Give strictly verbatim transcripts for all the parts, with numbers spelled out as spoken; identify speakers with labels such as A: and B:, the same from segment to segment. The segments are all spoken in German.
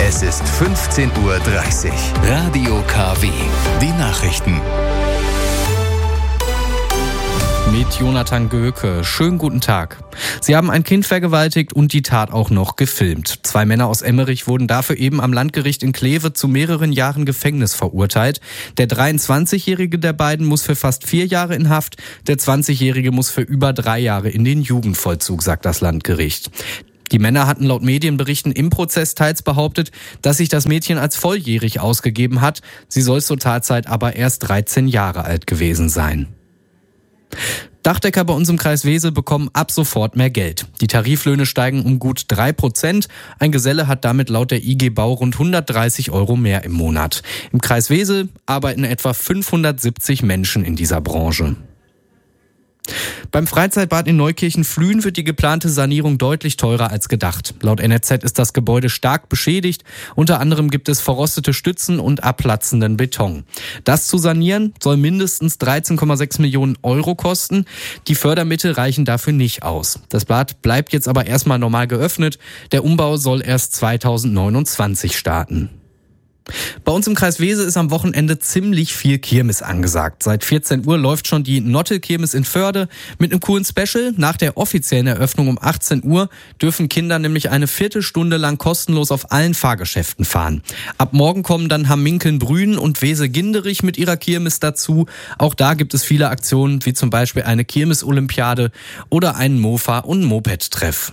A: Es ist fünfzehn Uhr dreißig. Radio K W. Die Nachrichten.
B: Mit Jonathan Göke. Schönen guten Tag. Sie haben ein Kind vergewaltigt und die Tat auch noch gefilmt. Zwei Männer aus Emmerich wurden dafür eben am Landgericht in Kleve zu mehreren Jahren Gefängnis verurteilt. Der dreiundzwanzigjährige der beiden muss für fast vier Jahre in Haft. Der zwanzigjährige muss für über drei Jahre in den Jugendvollzug, sagt das Landgericht. Die Männer hatten laut Medienberichten im Prozess teils behauptet, dass sich das Mädchen als volljährig ausgegeben hat. Sie soll zur Tatzeit aber erst dreizehn Jahre alt gewesen sein. Dachdecker bei uns im Kreis Wesel bekommen ab sofort mehr Geld. Die Tariflöhne steigen um gut drei Prozent. Ein Geselle hat damit laut der I G Bau rund hundertdreißig Euro mehr im Monat. Im Kreis Wesel arbeiten etwa fünfhundertsiebzig Menschen in dieser Branche. Beim Freizeitbad in Neukirchen-Flühen wird die geplante Sanierung deutlich teurer als gedacht. Laut N R Z ist das Gebäude stark beschädigt. Unter anderem gibt es verrostete Stützen und abplatzenden Beton. Das zu sanieren soll mindestens dreizehn Komma sechs Millionen Euro kosten. Die Fördermittel reichen dafür nicht aus. Das Bad bleibt jetzt aber erstmal normal geöffnet. Der Umbau soll erst zweitausendneunundzwanzig starten. Bei uns im Kreis Wesel ist am Wochenende ziemlich viel Kirmes angesagt. Seit vierzehn Uhr läuft schon die Nottel-Kirmes in Förde mit einem coolen Special. Nach der offiziellen Eröffnung um achtzehn Uhr dürfen Kinder nämlich eine Viertelstunde lang kostenlos auf allen Fahrgeschäften fahren. Ab morgen kommen dann Hamminkeln-Brühen und Wesel-Ginderich mit ihrer Kirmes dazu. Auch da gibt es viele Aktionen, wie zum Beispiel eine Kirmes-Olympiade oder einen Mofa- und Moped-Treff.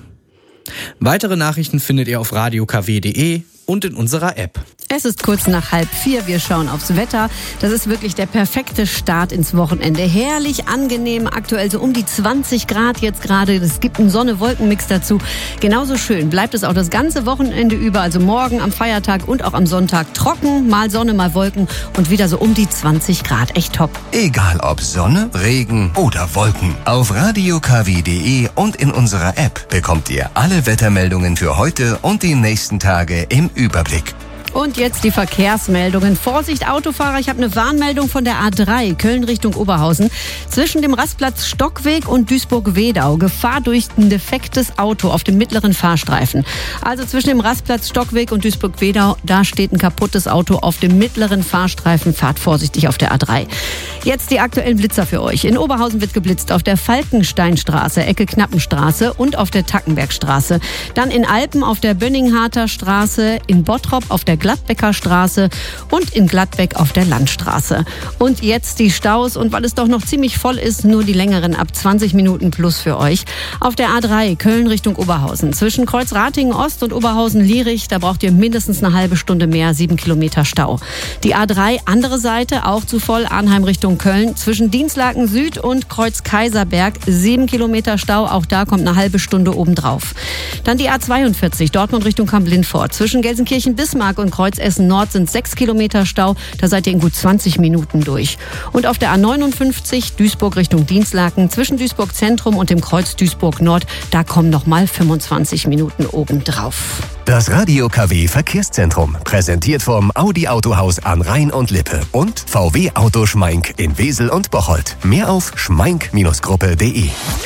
B: Weitere Nachrichten findet ihr auf radio k w punkt de und in unserer App.
C: Es ist kurz nach halb vier, wir schauen aufs Wetter. Das ist wirklich der perfekte Start ins Wochenende. Herrlich angenehm, aktuell so um die zwanzig Grad jetzt gerade. Es gibt einen Sonne-Wolken-Mix dazu. Genauso schön bleibt es auch das ganze Wochenende über, also morgen am Feiertag und auch am Sonntag trocken, mal Sonne, mal Wolken und wieder so um die zwanzig Grad. Echt top.
A: Egal ob Sonne, Regen oder Wolken. Auf radio k w punkt de und in unserer App bekommt ihr alle Wettermeldungen für heute und die nächsten Tage im Überblick.
C: Und jetzt die Verkehrsmeldungen. Vorsicht Autofahrer, ich habe eine Warnmeldung von der A drei, Köln Richtung Oberhausen. Zwischen dem Rastplatz Stockweg und Duisburg-Wedau. Gefahr durch ein defektes Auto auf dem mittleren Fahrstreifen. Also zwischen dem Rastplatz Stockweg und Duisburg-Wedau, da steht ein kaputtes Auto auf dem mittleren Fahrstreifen. Fahrt vorsichtig auf der A drei. Jetzt die aktuellen Blitzer für euch. In Oberhausen wird geblitzt auf der Falkensteinstraße, Ecke Knappenstraße und auf der Tackenbergstraße. Dann in Alpen auf der Bönningharter Straße, in Bottrop auf der Gladbecker Straße und in Gladbeck auf der Landstraße. Und jetzt die Staus und weil es doch noch ziemlich voll ist, nur die längeren ab zwanzig Minuten plus für euch. Auf der A drei Köln Richtung Oberhausen. Zwischen Kreuzratingen Ost und Oberhausen-Lierich, da braucht ihr mindestens eine halbe Stunde mehr, sieben Kilometer Stau. Die A drei andere Seite, auch zu voll, Arnheim Richtung Köln. Zwischen Dienstlaken Süd und Kreuz Kaiserberg, sieben Kilometer Stau, auch da kommt eine halbe Stunde obendrauf. Dann die A zweiundvierzig, Dortmund Richtung Kamp-Lindfort. Zwischen Gelsenkirchen-Bismarck und Kreuz Essen Nord sind sechs Kilometer Stau. Da seid ihr in gut zwanzig Minuten durch. Und auf der A neunundfünfzig Duisburg Richtung Dienstlaken zwischen Duisburg Zentrum und dem Kreuz Duisburg Nord, da kommen noch mal fünfundzwanzig Minuten obendrauf.
A: Das Radio K W Verkehrszentrum, präsentiert vom Audi Autohaus an Rhein und Lippe und V W Auto Schmeink in Wesel und Bocholt. Mehr auf schmeink Gruppe punkt de.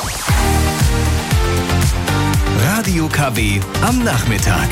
A: Radio K W am Nachmittag.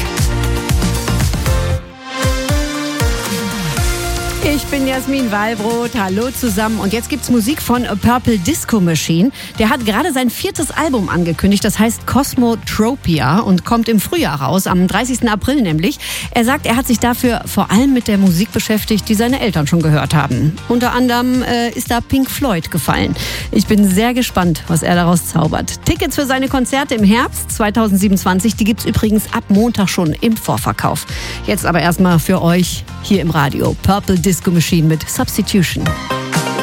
C: Ich bin Jasmin Wallbrot, hallo zusammen und jetzt gibt's Musik von A Purple Disco Machine. Der hat gerade sein viertes Album angekündigt, das heißt Cosmotropia und kommt im Frühjahr raus, am dreißigsten April nämlich. Er sagt, er hat sich dafür vor allem mit der Musik beschäftigt, die seine Eltern schon gehört haben. Unter anderem äh, ist da Pink Floyd gefallen. Ich bin sehr gespannt, was er daraus zaubert. Tickets für seine Konzerte im Herbst zweitausendsiebenundzwanzig, die gibt's übrigens ab Montag schon im Vorverkauf. Jetzt aber erstmal für euch hier im Radio Purple Disco Machine mit Substitution.